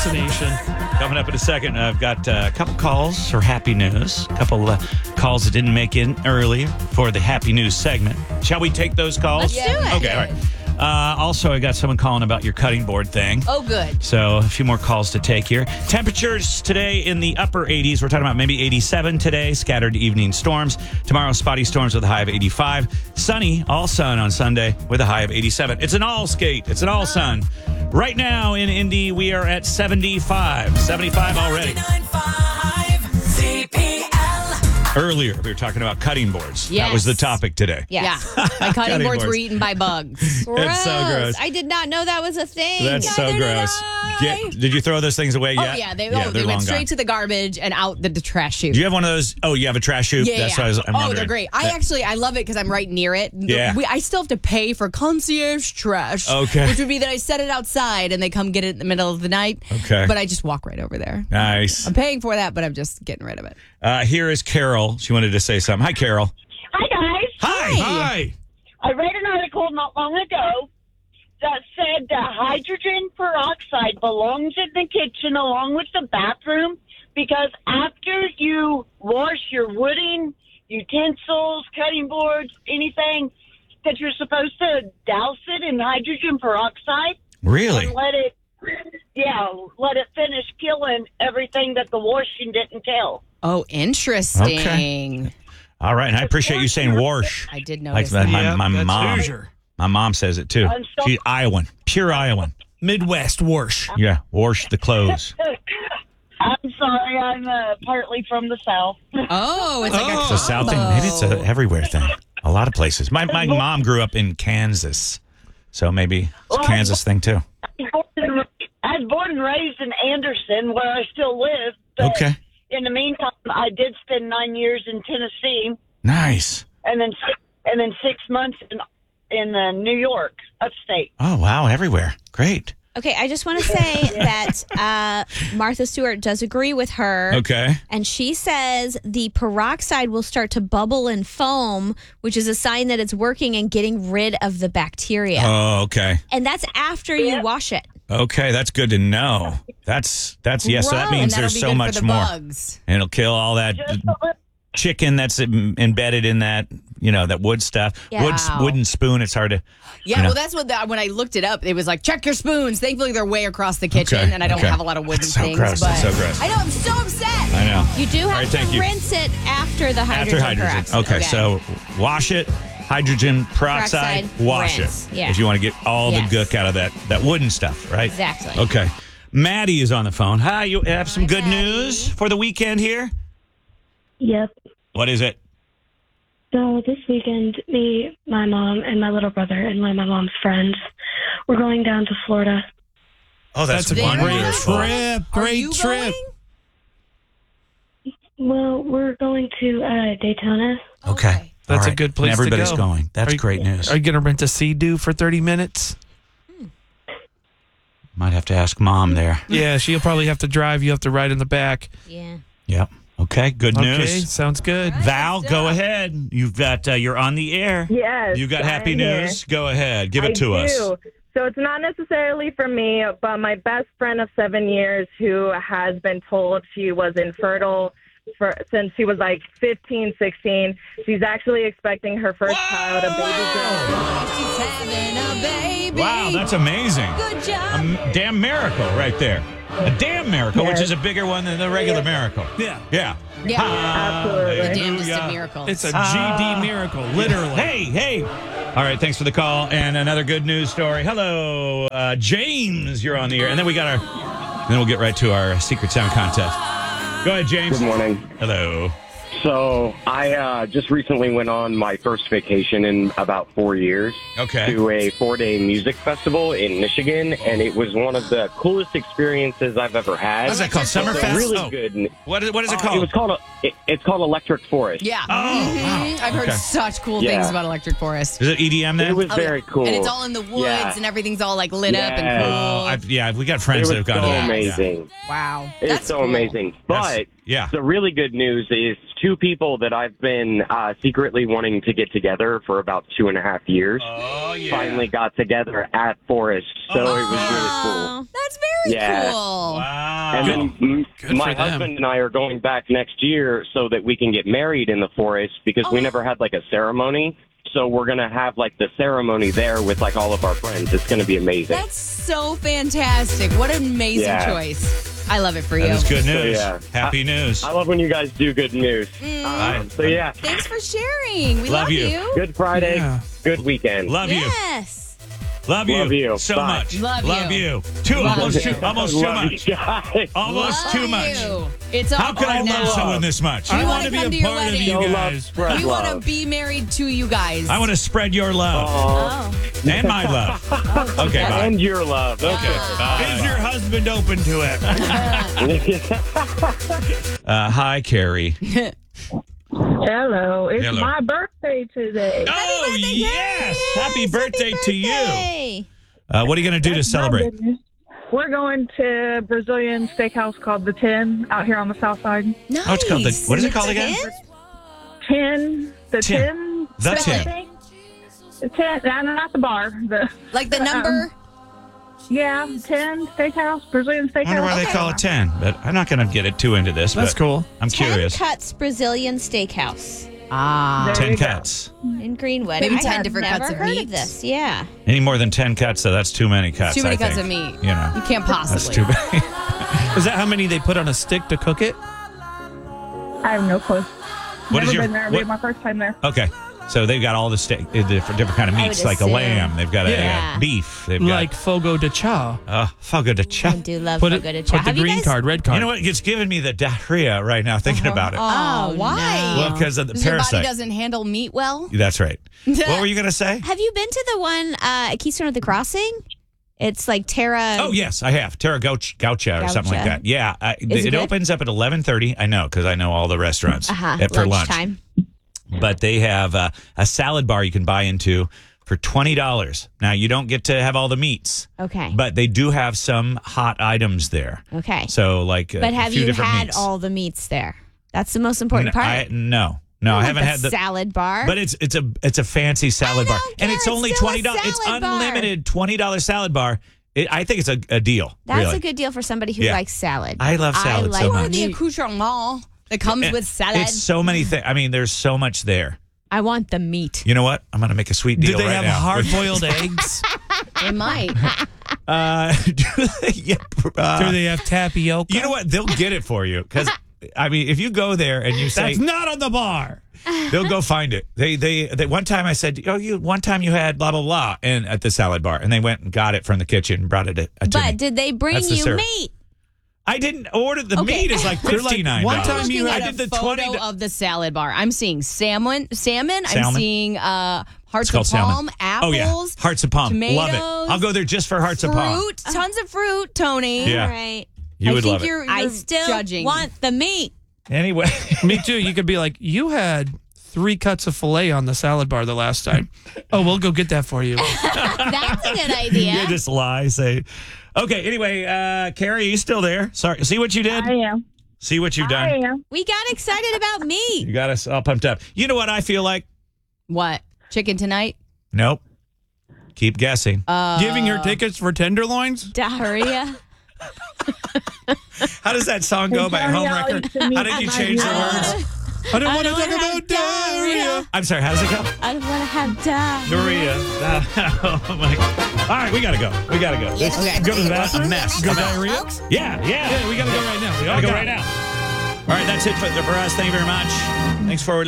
vaccination. Coming up in a second, I've got a couple calls for happy news. A couple calls that didn't make in early for the happy news segment. Shall we take those calls? Let's do it. Okay, all right. Also, I got someone calling about your cutting board thing. Oh, good. So a few more calls to take here. Temperatures today in the upper 80s. We're talking about maybe 87 today. Scattered evening storms. Tomorrow, spotty storms with a high of 85. Sunny, all sun on Sunday with a high of 87. It's an all skate. It's an all sun. Right now in Indy, we are at 75. 75 already. Earlier, we were talking about cutting boards. Yes. That was the topic today. Yes. Yeah. My cutting boards were boards. eaten by bugs. It's so gross. I did not know that was a thing. That's so Neither did gross. I. Did you throw those things away yet? Oh, yeah. They they're went long straight gone. to the garbage and out the trash chute. Do you have one of those? Oh, you have a trash chute? Yeah, That's yeah. what I'm wondering. They're great. That- I love it because I'm right near it. Yeah. I still have to pay for concierge trash. Okay. Which would be that I set it outside and they come get it in the middle of the night. Okay. But I just walk right over there. Nice. I'm paying for that, but I'm just getting rid of it. Here is Carol. She wanted to say something. Hi, Carol. Hi, guys. Hi. I read an article not long ago that said that hydrogen peroxide belongs in the kitchen along with the bathroom because after you wash your wooden utensils, cutting boards, anything, that you're supposed to douse it in hydrogen peroxide Really? and let it finish killing everything that the washing didn't kill. Oh, interesting. Okay. All right. And I appreciate you saying wash. I did Like notice that. my that's mom. Hoosier. My mom says it too. I'm so- She's Iowan. Pure Iowan. Midwest wash. Yeah. Wash the clothes. I'm sorry, I'm partly from the South. Oh, it's like a It's a South thing. Maybe it's a everywhere thing. A lot of places. My mom grew up in Kansas. So maybe it's a Kansas thing too. I was born and raised in Anderson, where I still live. But Okay. in the meantime, I did spend 9 years in Tennessee, Nice. and then 6 months in New York, upstate. Oh, wow. Everywhere. Great. Okay, I just want to say that Martha Stewart does agree with her. Okay. And she says the peroxide will start to bubble and foam, which is a sign that it's working and getting rid of the bacteria. Oh, okay. And that's after you wash it. Okay, that's good to know. That's yes. So that And means that'll there's be so good much for the more, bugs. and it'll kill all that Just a little, chicken that's embedded in that that wood stuff. Yeah. Wooden spoon. It's hard to. Yeah, well, that's what when I looked it up, it was like, check your spoons. Thankfully, they're way across the kitchen, Okay, and I don't okay. have a lot of wooden That's so things. gross, But that's so gross. I know, I'm so upset. I know. You do All have right, thank to you. rinse it after the hydrogen peroxide. Okay, so wash it. Hydrogen peroxide. Peroxide, Wash rinse. it. Yeah. If you want to get all Yes. the gook out of that wooden stuff, right? Exactly. Okay. Maddie is on the phone. Hi, you have some good Maddie. news for the weekend here? Yep. What is it? So this weekend, me, my mom, and my little brother, and one of my mom's friends, we're going down to Florida. Oh, That's a great wonderful. trip. Are Great you trip. going? Well, we're going to Daytona. Okay. That's All a right. good place And everybody's to go. going. That's great news. Are you going to rent a Sea-Doo for 30 minutes? Might have to ask Mom there. Yeah, she'll probably have to drive. You have to ride in the back. Yeah. Yep. Okay, good Okay, news. sounds good. Val, go ahead. You've got you're on the air. Yes. You got happy I'm here. news? Go ahead. Give it I to us. do. So it's not necessarily for me, but my best friend of 7 years who has been told she was infertile since she was like 15, 16. She's actually expecting her first child, a baby girl. She's having a baby. Wow, that's amazing. Good job. A damn miracle right there. A damn miracle, which Yes. is a bigger one than the regular miracle. Yeah. Yeah. Yeah. Absolutely. The damnedest of Hallelujah. miracles. It's a GD miracle, literally. Hey. All right, thanks for the call. And another good news story. Hello, James, you're on the air. And then then we'll get right to our secret sound contest. Go ahead, James. Good morning. Hello. So I just recently went on my first vacation in about 4 years Okay. to a 4-day music festival in Michigan, and it was one of the coolest experiences I've ever had. What's that called? Summerfest? Really Oh. good. What is it It called? was called it's called Electric Forest. Yeah. Oh, wow. I've heard Okay. such cool Yeah. things about Electric Forest. Is it EDM then? It was Oh, very yeah. cool. And it's all in the woods Yeah. and everything's all like lit up and Yes. cool. we got It friends was that have gone so to that. amazing. Wow. It's That's so cool. amazing. But Yeah. The really good news is two people that I've been secretly wanting to get together for about 2.5 years finally got together at Forest. So it was really cool. That's very cool. Wow. And then Good my for them. husband and I are going back next year so that we can get married in the Forest because we never had like a ceremony. So we're going to have like the ceremony there with like all of our friends. It's going to be amazing. That's so fantastic. What an amazing choice. I love it for you. That is good news. yeah. Happy news. I love when you guys do good news. So yeah, Thanks for sharing. We Love love you. you. good Friday, Yeah. good weekend. Love you. Yes. Love you. Love you. So Bye. much. Love you. Love Almost you. too Love much. you guys. Almost Love too much. you. It's How all could I on love now. someone this much? We I wanna want to be come to a your part of wedding. you No love, guys. spread We want to love. be married to you guys. I want to spread your love Oh. and my love. Okay, bye. And your love. Okay. Bye. Is your husband open to it? Hi, Carrie. Hello. It's Hello. my birthday today. Oh, yes. Happy birthday to you. Hey. What are you going to do to celebrate? We're going to Brazilian steakhouse called The 10 out here on the south side. Nice. Oh, it's called what is it called again? 10. The 10. The Spell 10. The 10. Not the bar. Like the number? Yeah, 10 steakhouse, Brazilian steakhouse. I wonder why they call it 10, but I'm not going to get it too into this. That's but cool. I'm 10 curious. Cuts Brazilian Steakhouse Ah. There 10 you go. cuts. in Greenwood. Maybe I 10 have different never cuts of heard meat. of this. Yeah. Any more than 10 cuts, so that's too many cuts. Too many I cuts think. of meat. You know, You can't that's possibly. too many. Is that how many they put on a stick to cook it? I have no clue. What Never is your- been there. It'll be my first time there. Okay. So they've got all the different kind of I meats, would like a assume. lamb. They've got Yeah. a beef. They've Like got fogo de chao. fogo de I chao. do love Put Fogo de it. Chao. Put the Have you green guys- card, red card. You know what? It's giving me the diarrhea right now thinking about it. Oh, why? Well, because of the Because your body parasite. doesn't handle meat well? That's right. What were you going to say? Have you been to the one at Keystone at the Crossing? It's like Terra. Oh, yes, I have. Terra Gaucha or something like Gaucha. that. Yeah. Is it It good? opens up at 11:30. I know because I know all the restaurants for lunch. Lunchtime. But they have a salad bar you can buy into for $20. Now, you don't get to have all the meats, Okay. but they do have some hot items there. Okay. So, like But a have few you different had meats. all the meats there? That's the most important part. No, I Like haven't the had the salad bar. But it's a fancy salad I bar, don't and care, it's only it's still a $20. It's salad bar. unlimited $20 salad bar. I think it's a deal. That's really. a good deal for somebody who Yeah. likes salad. I love salad so like much. Or the meat. accoutrement that comes with salad. It's so many things. I mean, there's so much there. I want the meat. You know what? I'm going to make a sweet Do deal they right have now. hard-boiled eggs? They might. Do they have tapioca? You know what? They'll get it for you because I mean, if you go there and you say That's not on the bar. they'll go find it. They one time I said, one time you had blah blah blah and at the salad bar, and they went and got it from the kitchen and brought it to But me. did they bring That's the you syrup. meat? I didn't order the Okay. meat. It's like They're like, $59. one time I'm you looking had- at I a did the photo 20 of the salad bar. I'm seeing salmon. I'm Salmon? seeing hearts It's of called palm, salmon. apples. Oh yeah, hearts of palm. Love it. tomatoes, I'll go there just for hearts of palm. fruit, tons of fruit, Tony. Yeah. All right. You I would think love it. you're I still judging. want the meat. Anyway, Me too. You could be like, you had 3 cuts of filet on the salad bar the last time. Oh, we'll go get that for you. That's a good idea. you just lie. Say, okay. Anyway, Carrie, are you still there? Sorry. See what you did. I am. See what you've I done. am. We got excited about meat. You got us all pumped up. You know what I feel like? What? Chicken tonight? Nope. Keep guessing. Giving her tickets for tenderloins? Diarrhea. How does that song go by Johnny Homewrecker? Ollie to me How did you tonight. change the words? I don't want to don't talk wanna about have diarrhea. I'm sorry. How does it go? I don't want to have diarrhea. Maria. Oh my. All right, we gotta go. We gotta go. Let's go to that. A mess. Go I'm out. diarrhea? Yeah. Yeah, we got to go right now. We all Gotta go got right it. now. All right, that's it for us. Thank you very much. Thanks for